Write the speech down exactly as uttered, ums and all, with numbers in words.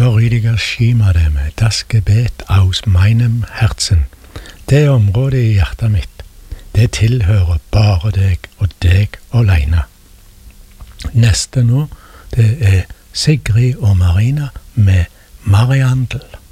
rüdiger Skimademme, das Gebet aus meinem Herzen. Det området i hjertet mitt, det tilhører bare deg og deg alene. Neste nå, det er Sigrid og Marina med Mariandel.